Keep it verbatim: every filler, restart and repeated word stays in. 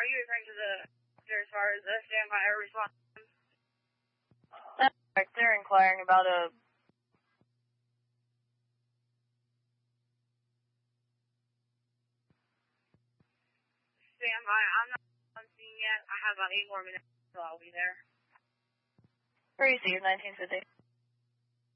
are you referring to the as far as the standby or response? That's correct. They're inquiring about a standby. I'm not on scene yet. I have about eight more minutes, so I'll be there. Where you see your nineteen fifty?